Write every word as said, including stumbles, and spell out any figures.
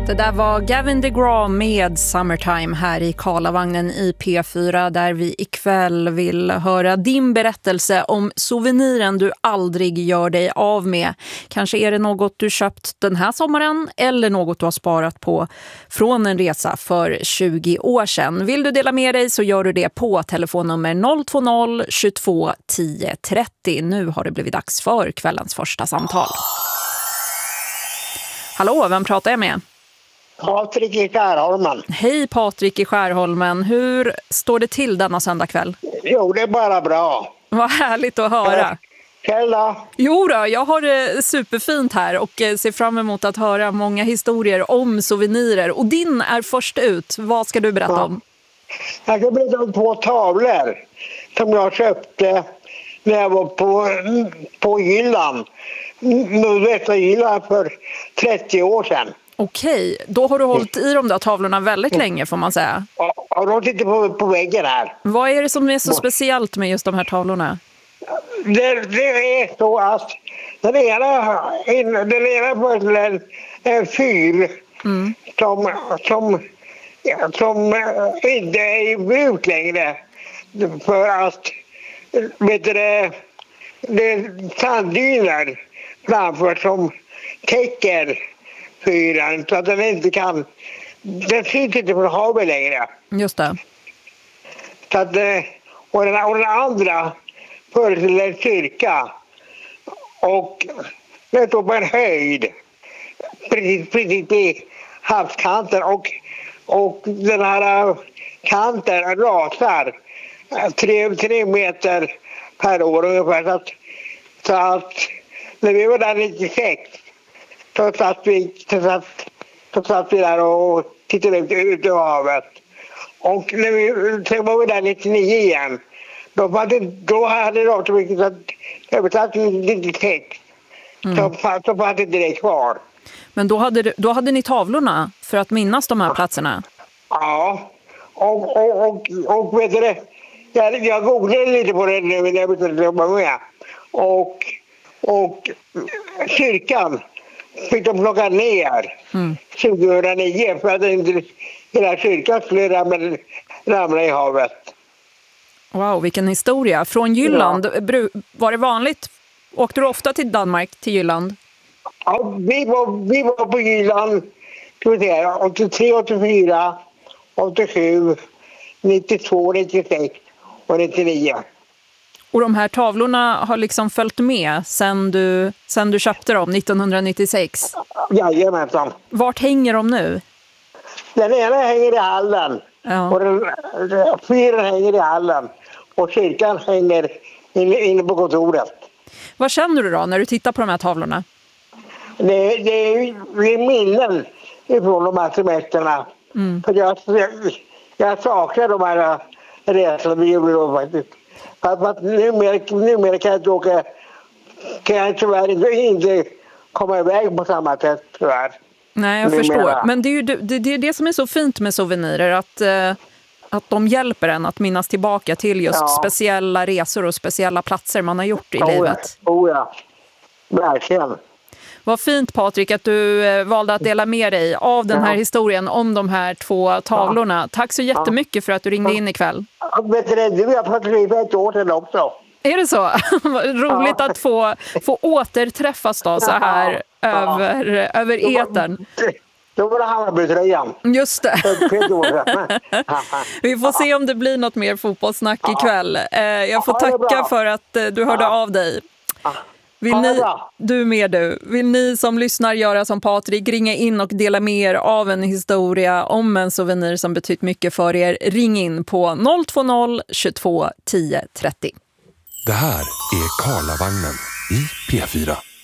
Det där var Gavin DeGraw med Summertime här i Karlavagnen i P fyra, där vi ikväll vill höra din berättelse om souveniren du aldrig gör dig av med. Kanske är det något du köpt den här sommaren eller något du har sparat på från en resa för tjugo år sedan. Vill du dela med dig så gör du det på telefonnummer noll två noll tjugotvå tio trettio. Nu har det blivit dags för kvällens första samtal. Hallå, vem pratar jag med? Patrik i Skärholmen. Hej Patrik i Skärholmen. Hur står det till denna söndag kväll? Jo, det är bara bra. Vad härligt att höra. Själv då? Jo då, jag har det superfint här och ser fram emot att höra många historier om souvenirer. Och din är först ut. Vad ska du berätta Ja. om? Jag ska berätta om två tavlor som jag köpte när jag var på, på Jylland. Nordvästra Jylland för trettio år sedan. Okej, då har du hållit i de där tavlorna väldigt länge får man säga. Och, och de sitter på, på väggen här. Vad är det som är så speciellt med just de här tavlorna? Det, det är så att den ena, den ena var en, en fyr mm. som, som, som inte är i bruk längre. För att vet du, det, det är sanddyner framför som täcker fyren så att den inte kan, den syns inte från havet längre. Just det. Så att, och, den, och den andra föreställer en kyrka och den står på en höjd precis, precis i havskanten och, och den här kanten rasar tre, tre meter per år ungefär. Så att, så att när vi var där nittiosex så satt vi, så satt, så satt vi där och tittade ut, ut i havet. Och när vi, sen var vi där nittionio igen. Då, var det, då hade det varit så mycket att översatt nittiosex. Mm. Så, så fanns inte det kvar. Men då hade, då hade ni tavlorna för att minnas de här platserna? Ja. Och, och, och, och vet du det, jag, jag googlade lite på det nu när jag bestämde jobba med. Och, och kyrkan fick de plocka ner mm. tjugohundranio för att inte hela kyrkan skulle ramla, ramla i havet. Wow, vilken historia. Från Jylland, ja. Var det vanligt? Åkte du ofta till Danmark, till Jylland? Ja, vi var, vi var på Jylland åttiotre, åttiofyra, åttiosju, nittiotvå, nittiosex och nittionio. Och de här tavlorna har liksom följt med sen du, sen du köpte dem nittonhundranittiosex? Jajamensan. Vart hänger de nu? Den ena hänger i hallen. Ja. Och den, fyren hänger i hallen. Och kyrkan hänger inne, inne på kontoret. Vad känner du då när du tittar på de här tavlorna? Det, det, är, det är minnen ifrån de här semesterna. Mm. För jag, jag, jag saknar de här resorna vi gjorde då faktiskt. För att numera, numera kan jag inte åka, kan jag tyvärr inte, inte komma iväg på samma sätt tyvärr. Nej, jag numera. förstår. Men det är ju det, det, är det som är så fint med souvenirer, att, att de hjälper en att minnas tillbaka till just ja. speciella resor och speciella platser man har gjort i oh, livet. Oh ja, verkligen. Vad fint Patrik att du valde att dela med dig av den här ja. historien om de här två tavlorna. Ja. Tack så jättemycket ja. för att du ringde in ikväll. Ja, vet du, du har fått för ett år sedan också. Är det så? Roligt ja. att få, få återträffas då så här ja. över, ja. över etern. Då var det Hammarbytröjan. Just det. Vi får se om det blir något mer fotbollssnack ja. ikväll. Jag får tacka för att du hörde ja. av dig. Ja. Vill ni, du med du, vill ni som lyssnar göra som Patrik, ringa in och dela med er av en historia om en souvenir som betytt mycket för er, ring in på noll två noll tjugotvå tio trettio. Det här är Karlavagnen i P fyra.